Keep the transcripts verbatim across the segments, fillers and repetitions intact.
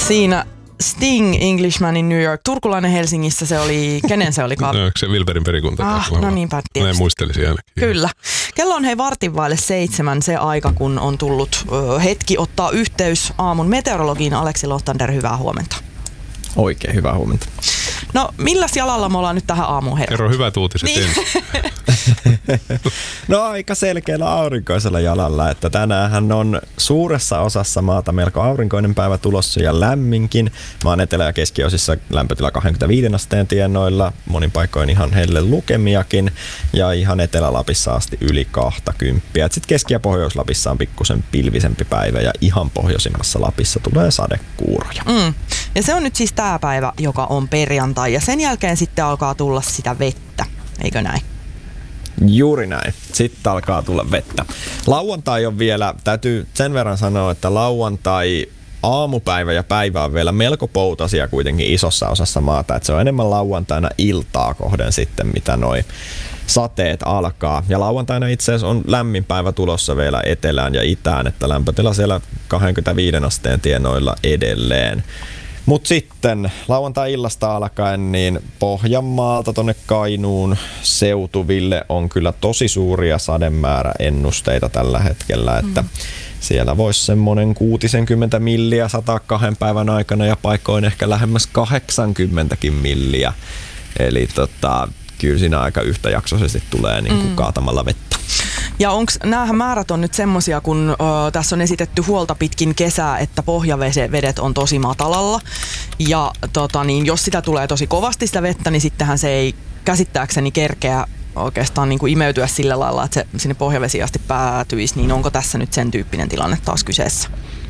Siinä Sting, Englishman in New York. Turkulainen Helsingissä se oli, kenen se oli? No, se Wilberin perikunta. Ah, no niinpä tietysti. Mä muistelisin ainakin. Kyllä. Kello on hei vartin vaille seitsemän se aika, kun on tullut ö, hetki ottaa yhteys aamun meteorologiin. Aleksi Lohtander, hyvää huomenta. Oikein hyvää huomenta. No milläs jalalla me ollaan nyt tähän aamuun herrat? Kerro hyvät uutiset niin. ensin. No aika selkeällä aurinkoisella jalalla, että tänäänhän on suuressa osassa maata melko aurinkoinen päivä tulossa ja lämminkin. Maan etelä- ja keskiosissa lämpötila kaksikymmentäviisi asteen tienoilla, monin paikoin ihan helle lukemiakin ja ihan Etelä-Lapissa asti yli kaksikymmentä. Sitten Keski- ja Pohjois-Lapissa on pikkusen pilvisempi päivä ja ihan pohjoisimmassa Lapissa tulee sadekuuroja. Mm. Ja se on nyt siis tää päivä, joka on perjantai ja sen jälkeen sitten alkaa tulla sitä vettä, eikö näin? Juuri näin. Sitten alkaa tulla vettä. Lauantai on vielä, täytyy sen verran sanoa, että lauantai aamupäivä ja päivä on vielä melko poutasia kuitenkin isossa osassa maata. Että se on enemmän lauantaina iltaa kohden sitten, mitä noi sateet alkaa. Ja lauantaina itse asiassa on lämmin päivä tulossa vielä etelään ja itään, että lämpötila siellä kaksikymmentäviisi asteen tienoilla edelleen. Mutta sitten lauantai-illasta alkaen niin Pohjanmaalta tonne Kainuun seutuville on kyllä tosi suuria sademääräennusteita tällä hetkellä, että mm. siellä voisi semmoinen kuusikymmentä milliä sataa kahden päivän aikana ja paikoin ehkä lähemmäs kahdeksankymmentäkin milliä. Eli tota, kyllä siinä aika yhtäjaksoisesti tulee niin kuin mm. kaatamalla vettä. Ja onks, näähän määrät on nyt semmosia, kun ö, tässä on esitetty huolta pitkin kesää, että pohjavedet on tosi matalalla. Ja tota, niin, jos sitä tulee tosi kovasti sitä vettä, niin sittenhän se ei käsittääkseni kerkeä oikeastaan niin kuin imeytyä sillä lailla, että se sinne pohjavesiin asti päätyisi. Niin onko tässä nyt sen tyyppinen tilanne taas kyseessä?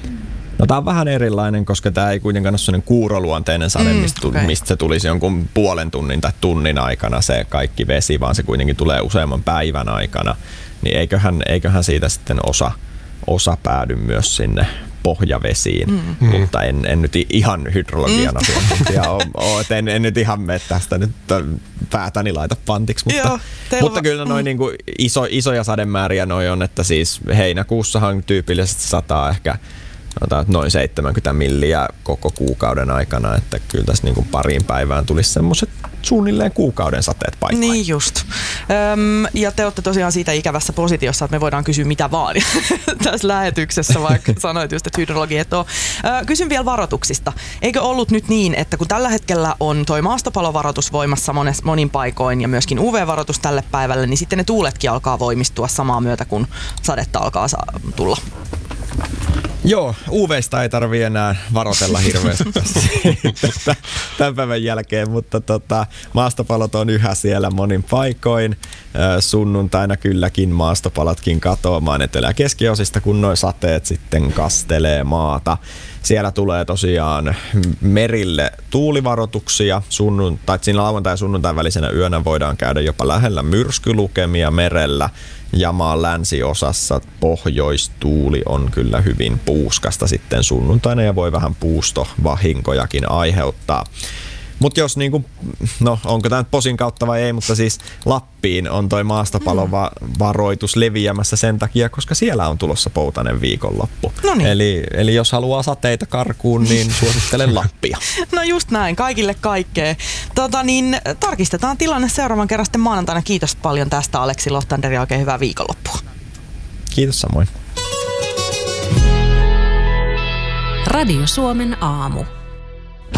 No tää on vähän erilainen, koska tää ei kuitenkaan ole sellainen kuuroluonteinen sade, mm, mistä, okay. mistä se tulisi jonkun puolen tunnin tai tunnin aikana se kaikki vesi, vaan se kuitenkin tulee useamman päivän aikana. Niin eiköhän, eiköhän siitä sitten osa, osa päädy myös sinne pohjavesiin, mm. mutta en, en nyt ihan hydrologian asiantuntija mm. ole, en, en nyt ihan mene tästä nyt päätäni laita pantiksi, mutta, Joo, mutta kyllä noin mm. niin kuin iso, isoja sademääriä noi on, että siis heinäkuussahan tyypillisesti sataa ehkä noin seitsemänkymmentä milliä koko kuukauden aikana, että kyllä tässä niin kuin pariin päivään tulisi semmoiset suunnilleen kuukauden sateet paikkaan. Niin just. Öm, ja te olette tosiaan siitä ikävässä positiossa, että me voidaan kysyä mitä vaan tässä lähetyksessä, vaikka sanoit just, että hydrologi et ole. Ö, kysyn vielä varoituksista. Eikö ollut nyt niin, että kun tällä hetkellä on toi maastopalovaroitus voimassa mones, monin paikoin ja myöskin U V-varoitus tälle päivälle, niin sitten ne tuuletkin alkaa voimistua samaa myötä, kun sadetta alkaa tulla? Joo, U V:stä ei tarvii enää varotella hirveästi tämän päivän jälkeen, mutta tota, maastopalot on yhä siellä monin paikoin. Sunnuntaina kylläkin maastopalatkin katoamaan etelä- ja keskiosista, kun nuo sateet sitten kastelee maata. Siellä tulee tosiaan merille tuulivaroituksia. Sunnuntai, siinä lauantai- ja sunnuntain välisenä yönä voidaan käydä jopa lähellä myrskylukemia merellä. Ja maan länsiosassa pohjoistuuli on kyllä hyvin puuskasta sitten sunnuntaina ja voi vähän puustovahinkojakin aiheuttaa. Mutta jos niinku, no onko tämä nyt posin kautta vai ei, mutta siis Lappiin on toi maastopalovaroitus leviämässä sen takia, koska siellä on tulossa poutainen viikonloppu. Noniin. Eli, eli jos haluaa sateita karkuun, niin suosittelen Lappia. No just näin, kaikille kaikkea. Tota niin, tarkistetaan tilanne seuraavan kerran sitten maanantaina. Kiitos paljon tästä Aleksi Lohtander ja oikein hyvää viikonloppua. Kiitos samoin. Radio Suomen aamu.